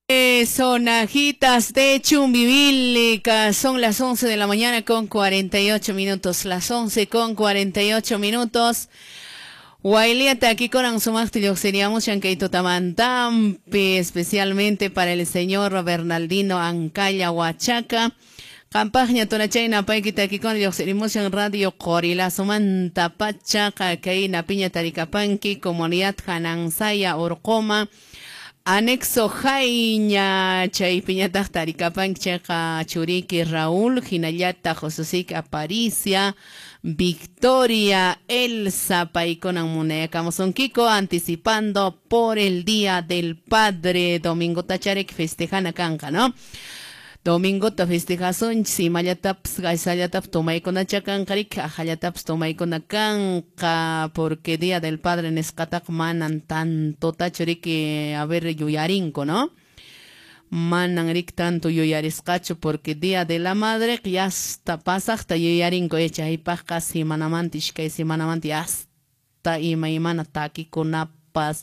Sonajitas de Chumbivilca, son las 11 de la mañana con 48 minutos, las 11 con 48 minutos. Guailiata aquí con Ansumastillo seríamos Yankeito Tamantampi, especialmente para el señor Bernardino Ancaya Huachaca. Campaña Tonachaina Paikita aquí con en Radio Corila Sumanta Pachaca, Caína Piña Taricapanqui, Comunidad Janansaya Orcoma. Anexo Jaiña, Chay Piñata Taricapanchaca, Churiqui Raúl, Jinayata Jososic Aparicia, Victoria, Elsa Paiconan Muneca Kiko, anticipando por el Día del Padre, Domingo Tacharek festejana canca, ¿no? Domingo ta festejason si mayataps gaisayataps tomay con achacancarik ajayataps tomay con acanca porque Día del Padre nescatak manan tanto tachoriki a ver yuyarinco, ¿no? Manan rik tanto yuyariscacho porque Día de la Madre ya hasta pasa hasta yuyarinco echa y pasca si manamantish que si manamanti hasta y maimana taki con apas.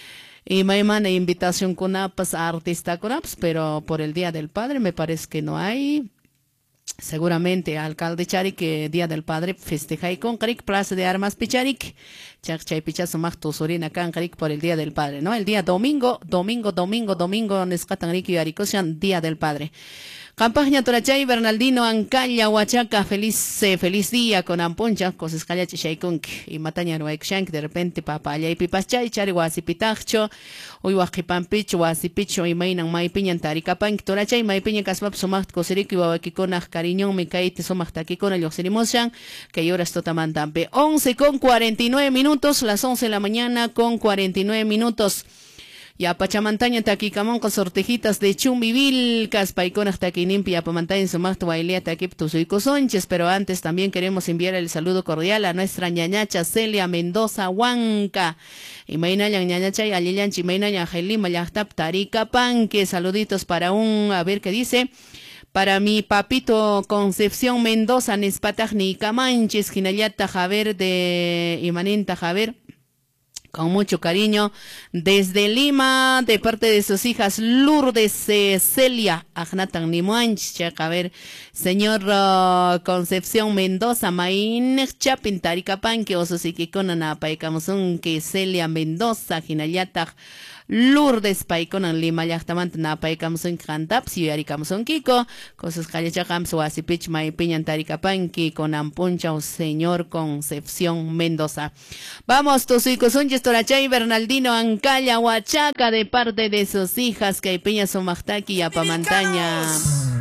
Y mañana invitación con apas a artista con apas, pero por el Día del Padre me parece que no hay. Seguramente alcalde Charik, Día del Padre festeja y con Carik, Plaza de Armas Picharik, Chachay Pichazo Magto Sorina Can Carik por el Día del Padre, ¿no? El día domingo, Nescatanrik y Aricosian, Día del Padre. Campaña Torachay, Bernardino Ancaya, Huachaca, feliz día con Ampuncha, cosas callachi shaykunk y mataña Shank, de repente papaya y pipaschay, chari guasipitacho, uywakipampich, guasipicho y mainan maipiñan taricapan, Torachay, maipiña casmap somacht coseric y wakikonach cariñón, mi caite somacht con el yoxerimoshan, que ahora esto tamantampe. 11 con 49 minutos, las 11 de la mañana con 49 minutos. Ya Pachamantaña taquicamón con sortejitas de Chumbivilcas, paiconas taquinimpia, Pamantaña sumacto bailea taquiptus y cosonches, pero antes también queremos enviar el saludo cordial a nuestra ñañacha Celia Mendoza Huanca. Y mainaña ñañacha y alillanchi mainaña Angelima yahtap taricapanque, saluditos para a ver qué dice. Para mi papito Concepción Mendoza, Nespatajni Camanches, Ginayata Javer de Imanenta Javer. Con mucho cariño, desde Lima, de parte de sus hijas Lourdes, Celia, Agnatan Nimuanch, a ver, señor Concepción Mendoza, Main, Chapin, Taricapan, que oso siquiconan paikamusun, que Celia Mendoza, Ginayata, Lourdes Paikonan Lima, Yachtamant, Napaikamusun, Cantaps, y Aricamusun Kiko, cosas Callachacams, Wasipich, Maipiñan, Taricapanqui, con Ampuncha, o señor Concepción Mendoza. Vamos, tus hijos, Torachay, Bernardino Ancaya, Huachaca, de parte de sus hijas, que hay Peña Somachtaki y Apamantaña.